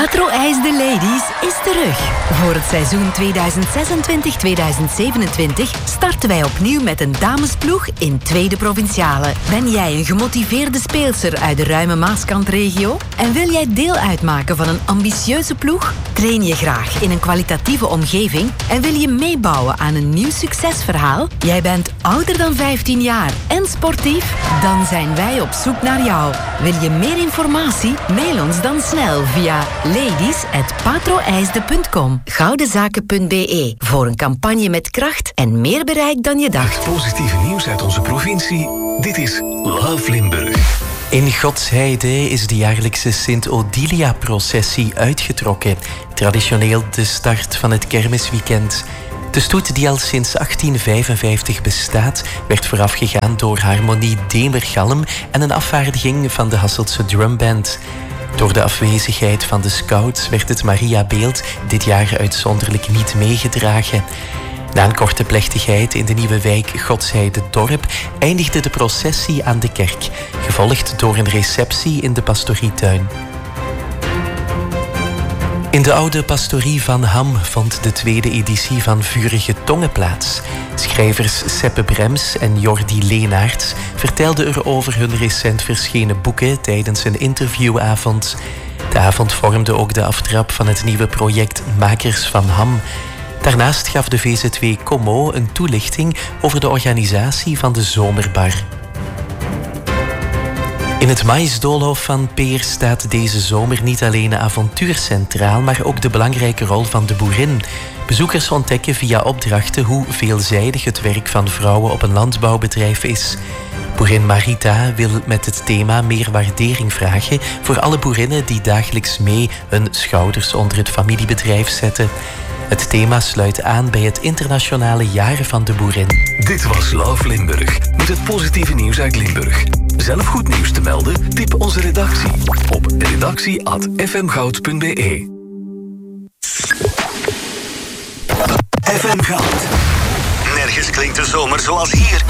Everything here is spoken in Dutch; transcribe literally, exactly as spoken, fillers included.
Patro IJs de Ladies is terug. Voor het seizoen tweeduizend zesentwintig tweeduizend zevenentwintig starten wij opnieuw met een damesploeg in tweede provinciale. Ben jij een gemotiveerde speelster uit de ruime Maaskantregio? En wil jij deel uitmaken van een ambitieuze ploeg? Train je graag in een kwalitatieve omgeving en wil je meebouwen aan een nieuw succesverhaal? Jij bent ouder dan vijftien jaar en sportief? Dan zijn wij op zoek naar jou. Wil je meer informatie? Mail ons dan snel via ladies at patroijsde punt com. goudenzaken punt b e voor een campagne met kracht en meer bereik dan je dacht. Het positieve nieuws uit onze provincie. Dit is Love Limburg. In Godsheide is de jaarlijkse Sint-Odilia-processie uitgetrokken. Traditioneel de start van het kermisweekend. De stoet, die al sinds achttien vijfenvijftig bestaat, werd voorafgegaan door Harmonie Demergalm en een afvaardiging van de Hasseltse drumband. Door de afwezigheid van de scouts werd het Mariabeeld dit jaar uitzonderlijk niet meegedragen. Na een korte plechtigheid in de nieuwe wijk Godsheide-dorp eindigde de processie aan de kerk, gevolgd door een receptie in de pastorietuin. In de oude pastorie van Ham vond de tweede editie van Vurige Tongen plaats. Schrijvers Seppe Brems en Jordi Leenaerts vertelden er over hun recent verschenen boeken tijdens een interviewavond. De avond vormde ook de aftrap van het nieuwe project Makers van Ham. Daarnaast gaf de V Z W Como een toelichting over de organisatie van de Zomerbar. In het maïsdoolhof van Peer staat deze zomer niet alleen een avontuur centraal, maar ook de belangrijke rol van de boerin. Bezoekers ontdekken via opdrachten hoe veelzijdig het werk van vrouwen op een landbouwbedrijf is. Boerin Marita wil met het thema meer waardering vragen voor alle boerinnen die dagelijks mee hun schouders onder het familiebedrijf zetten. Het thema sluit aan bij het internationale Jaar van de Boerin. Dit was Love Limburg, met het positieve nieuws uit Limburg. Zelf goed nieuws te melden? Tip onze redactie op redactie at f m goud punt b e. F M Goud. Nergens klinkt de zomer zoals hier.